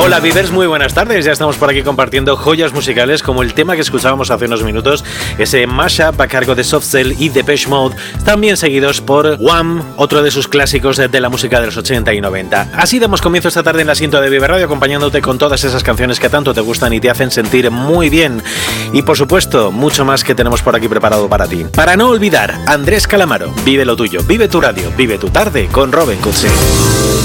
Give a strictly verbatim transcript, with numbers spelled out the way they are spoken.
Hola Vivers, muy buenas tardes. Ya estamos por aquí compartiendo joyas musicales como el tema que escuchábamos hace unos minutos, ese mashup a cargo de Soft Cell y Depeche Mode, también seguidos por Wham, otro de sus clásicos de la música de los ochenta y noventa. Así damos comienzo esta tarde en la cinta de Vive Radio, acompañándote con todas esas canciones que tanto te gustan y te hacen sentir muy bien. Y por supuesto, mucho más que tenemos por aquí preparado para ti. Para no olvidar, Andrés Calamaro, vive lo tuyo, vive tu radio, vive tu tarde con Robin Cutsi.